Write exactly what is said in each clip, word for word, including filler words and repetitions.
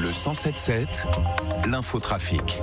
Le cent sept sept, l'infotrafic.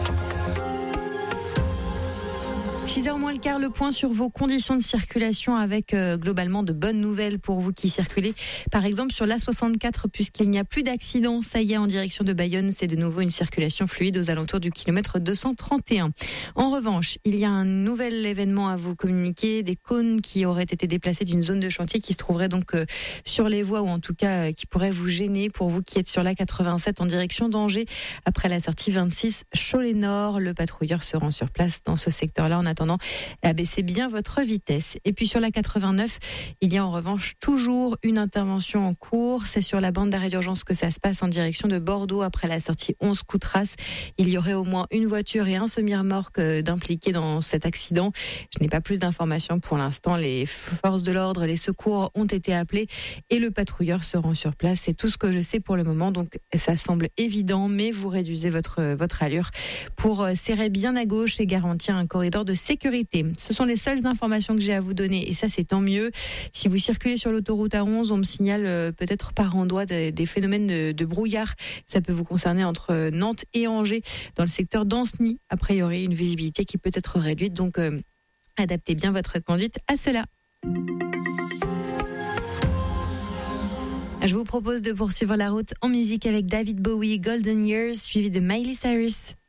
six heures moins le quart, le point sur vos conditions de circulation avec euh, globalement de bonnes nouvelles pour vous qui circulez. Par exemple sur l'A soixante-quatre, puisqu'il n'y a plus d'accident, ça y est, en direction de Bayonne, c'est de nouveau une circulation fluide aux alentours du kilomètre deux cent trente et un. En revanche, il y a un nouvel événement à vous communiquer, des cônes qui auraient été déplacés d'une zone de chantier qui se trouverait donc euh, sur les voies ou en tout cas euh, qui pourrait vous gêner pour vous qui êtes sur l'A quatre-vingt-sept en direction d'Angers après la sortie vingt-six Cholet-Nord. Le patrouilleur se rend sur place dans ce secteur-là en attendant, abaissez bien votre vitesse. Et puis sur la quatre-vingt-neuf, il y a en revanche toujours une intervention en cours. C'est sur la bande d'arrêt d'urgence que ça se passe en direction de Bordeaux après la sortie onze Coutras. Il y aurait au moins une voiture et un semi-remorque d'impliqués dans cet accident. Je n'ai pas plus d'informations pour l'instant. Les forces de l'ordre, les secours ont été appelés et le patrouilleur se rend sur place. C'est tout ce que je sais pour le moment. Donc ça semble évident, mais vous réduisez votre, votre allure pour serrer bien à gauche et garantir un corridor de sécurité. Ce sont les seules informations que j'ai à vous donner et ça c'est tant mieux. Si vous circulez sur l'autoroute A onze, on me signale euh, peut-être par endroits des, des phénomènes de, de brouillard. Ça peut vous concerner entre Nantes et Angers dans le secteur d'Anceny. A priori, une visibilité qui peut être réduite, donc euh, adaptez bien votre conduite à cela. Je vous propose de poursuivre la route en musique avec David Bowie, Golden Years, suivi de Miley Cyrus.